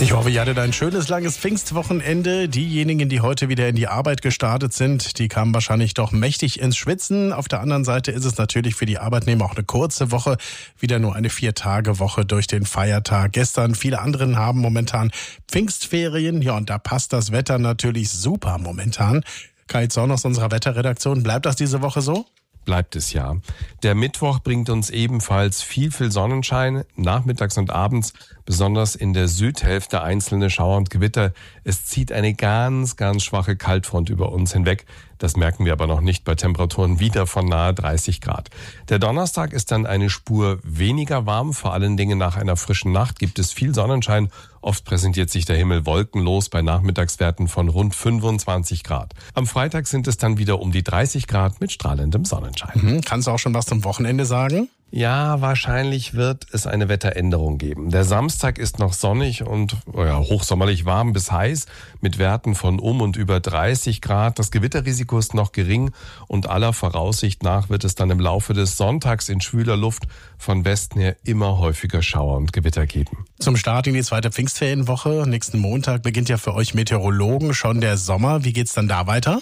Ich hoffe, ihr hattet ein schönes, langes Pfingstwochenende. Diejenigen, die heute wieder in die Arbeit gestartet sind, die kamen wahrscheinlich doch mächtig ins Schwitzen. Auf der anderen Seite ist es natürlich für die Arbeitnehmer auch eine kurze Woche. Wieder nur eine 4-Tage-Woche durch den Feiertag gestern. Viele anderen haben momentan Pfingstferien. Ja, und da passt das Wetter natürlich super momentan. Kai Zorn aus unserer Wetterredaktion. Bleibt das diese Woche so? Bleibt es ja. Der Mittwoch bringt uns ebenfalls viel Sonnenschein, nachmittags und abends, besonders in der Südhälfte einzelne Schauer und Gewitter. Es zieht eine ganz schwache Kaltfront über uns hinweg. Das merken wir aber noch nicht bei Temperaturen wieder von nahe 30 Grad. Der Donnerstag ist dann eine Spur weniger warm. Vor allen Dingen nach einer frischen Nacht gibt es viel Sonnenschein. Oft präsentiert sich der Himmel wolkenlos bei Nachmittagswerten von rund 25 Grad. Am Freitag sind es dann wieder um die 30 Grad mit strahlendem Sonnenschein. Kannst du auch schon was zum Wochenende sagen? Ja, wahrscheinlich wird es eine Wetteränderung geben. Der Samstag ist noch sonnig und hochsommerlich warm bis heiß mit Werten von und über 30 Grad. Das Gewitterrisiko ist noch gering und aller Voraussicht nach wird es dann im Laufe des Sonntags in schwüler Luft von Westen her immer häufiger Schauer und Gewitter geben. Zum Start in die zweite Pfingstferienwoche, nächsten Montag, beginnt ja für euch Meteorologen schon der Sommer. Wie geht's dann da weiter?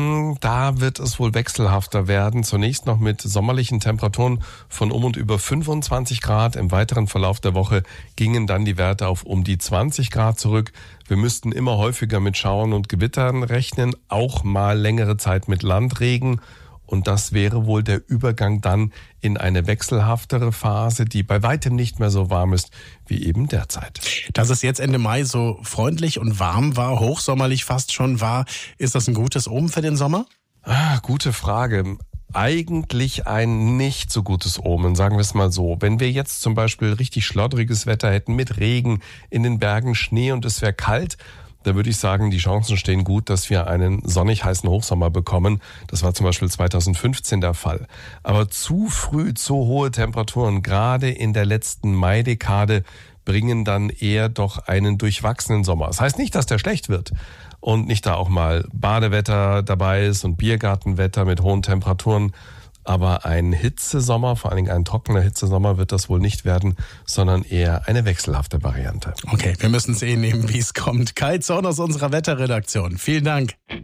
Da wird es wohl wechselhafter werden. Zunächst noch mit sommerlichen Temperaturen von und über 25 Grad. Im weiteren Verlauf der Woche gingen dann die Werte auf um die 20 Grad zurück. Wir müssten immer häufiger mit Schauern und Gewittern rechnen, auch mal längere Zeit mit Landregen. Und das wäre wohl der Übergang dann in eine wechselhaftere Phase, die bei weitem nicht mehr so warm ist wie eben derzeit. Dass es jetzt Ende Mai so freundlich und warm war, hochsommerlich fast schon war, ist das ein gutes Omen für den Sommer? Gute Frage. Eigentlich ein nicht so gutes Omen, sagen wir es mal so. Wenn wir jetzt zum Beispiel richtig schloddriges Wetter hätten mit Regen, in den Bergen Schnee und es wäre kalt, da würde ich sagen, die Chancen stehen gut, dass wir einen sonnig heißen Hochsommer bekommen. Das war zum Beispiel 2015 der Fall. Aber zu früh, zu hohe Temperaturen, gerade in der letzten Maidekade, bringen dann eher doch einen durchwachsenen Sommer. Das heißt nicht, dass der schlecht wird und nicht da auch mal Badewetter dabei ist und Biergartenwetter mit hohen Temperaturen. Aber ein Hitzesommer, vor allen Dingen ein trockener Hitzesommer wird das wohl nicht werden, sondern eher eine wechselhafte Variante. Okay, wir müssen es nehmen, wie es kommt. Kai Zorn aus unserer Wetterredaktion. Vielen Dank.